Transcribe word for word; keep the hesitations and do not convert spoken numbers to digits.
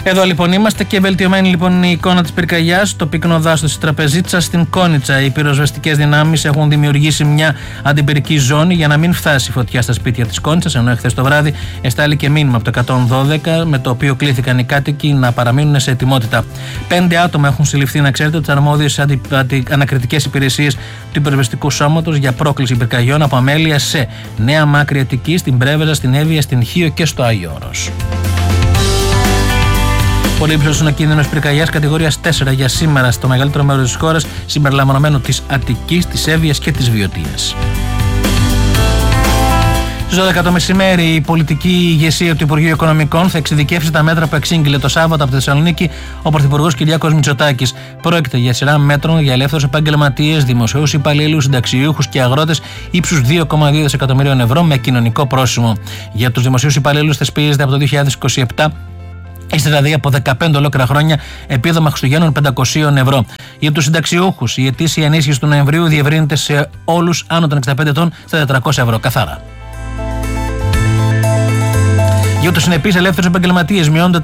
Εδώ λοιπόν είμαστε και βελτιωμένη λοιπόν η εικόνα της πυρκαγιάς. Το πυκνό δάστος της Τραπεζίτσας στην Κόνιτσα. Οι πυροσβεστικές δυνάμεις έχουν δημιουργήσει μια αντιπυρική ζώνη για να μην φτάσει η φωτιά στα σπίτια της Κόνιτσας. Ενώ εχθές το βράδυ εστάληκε μήνυμα από το εκατόν δώδεκα με το οποίο κλήθηκαν οι κάτοικοι να παραμείνουν σε ετοιμότητα. Πέντε άτομα έχουν συλληφθεί, να ξέρετε, από τις αρμόδιες αντι... αντι... ανακριτικές υπηρεσίες του πυροσβεστικού σώματος για πρόκληση πυρκαγιών από αμέλεια σε Νέα Μάκρη Αττική, στην Πρέβεζα, στην Εύβοια, στην Χίο και στο Άγιο Όρος. Πολύ υψηλός είναι ο κίνδυνος πυρκαγιάς κατηγορίας τέσσερα για σήμερα στο μεγαλύτερο μέρος της χώρας, συμπεριλαμβανομένου της Αττικής, της Εύβοιας και της Βιωτίας. Στις δώδεκα το μεσημέρι, η πολιτική ηγεσία του Υπουργείου Οικονομικών θα εξειδικεύσει τα μέτρα που εξήγηλε το Σάββατο από τη Θεσσαλονίκη ο Πρωθυπουργός Κυριάκος Μητσοτάκης. Πρόκειται για σειρά μέτρων για ελεύθερους επαγγελματίες, δημοσίους υπαλλήλους, συνταξιούχους και αγρότες ύψους δύο κόμμα δύο δισεκατομμυρίων ευρώ με κοινωνικό πρόσημο. Για τους δημοσίους υπαλλήλους θεσπίζεται από το δύο χιλιάδες είκοσι επτά. Είστε δηλαδή από δεκαπέντε ολόκληρα χρόνια επίδομα Χριστουγέννων πεντακόσια ευρώ. Για τους συνταξιούχους, η ετήσια ενίσχυση του Νοεμβρίου διευρύνεται σε όλους άνω των εξήντα πέντε ετών στα τετρακόσια ευρώ καθαρά. Για τους συνεπείς ελεύθερους επαγγελματίες μειώνονται